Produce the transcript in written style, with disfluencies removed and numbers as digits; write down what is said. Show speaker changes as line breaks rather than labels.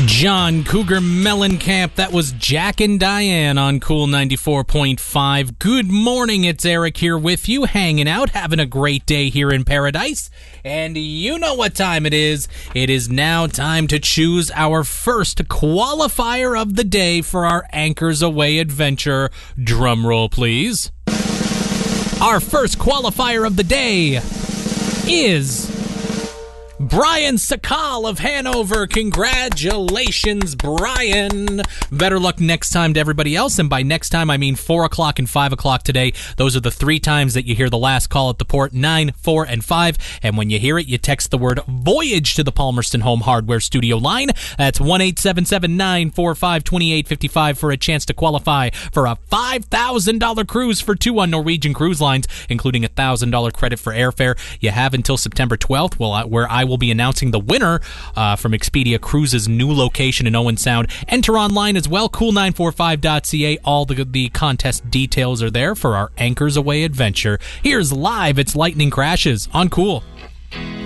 John Cougar Mellencamp. That was Jack and Diane on Cool 94.5. Good morning, it's Eric here with you, hanging out, having a great day here in paradise. And you know what time it is. It is now time to choose our first qualifier of the day for our Anchors Away adventure. Drum roll, please. Our first qualifier of the day is Brian Sakal of Hanover. Congratulations, Brian. Better luck next time to everybody else. And by next time, I mean 4 o'clock and 5 o'clock today. Those are the 3 times that you hear the last call at the port, 9, 4, and 5. And when you hear it, you text the word Voyage to the Palmerston Home Hardware Studio line. That's 1-877-945-2855 for a chance to qualify for a $5,000 cruise for 2 on Norwegian Cruise Lines, including a $1,000 credit for airfare. You have until September 12th, where I will be announcing the winner from Expedia Cruises' new location in Owen Sound. Enter online as well, cool945.ca. All the contest details are there for our Anchors Away adventure. Here's live, it's Lightning Crashes on Cool.